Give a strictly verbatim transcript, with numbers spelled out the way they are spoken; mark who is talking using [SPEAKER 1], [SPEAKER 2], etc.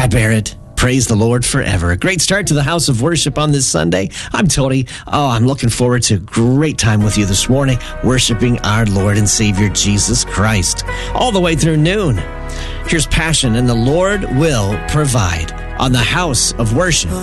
[SPEAKER 1] Barrett. Praise the Lord forever. A great start to the house of worship on this Sunday. I'm Tony. Oh, I'm looking forward to a great time with you this morning, worshiping our Lord and Savior, Jesus Christ, all the way through noon. Here's Passion, and the Lord will provide on the house of worship.